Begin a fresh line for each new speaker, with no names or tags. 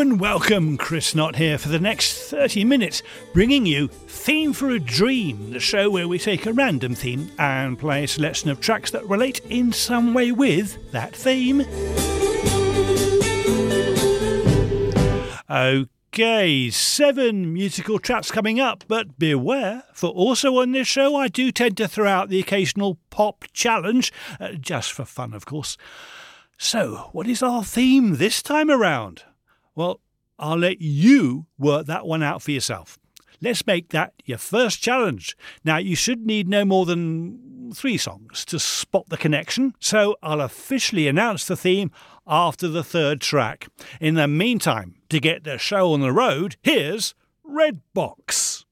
and welcome, Chris Knott here for the next 30 minutes, bringing you Theme for a Dream, the show where we take a random theme and play a selection of tracks that relate in some way with that theme. Okay, 7 musical tracks coming up, but beware, for also on this show I do tend to throw out the occasional pop challenge, just for fun of course. So, what is our theme this time around? Well, I'll let you work that one out for yourself. Let's make that your first challenge. Now, you should need no more than 3 songs to spot the connection, so I'll officially announce the theme after the 3rd track. In the meantime, to get the show on the road, here's Red Box.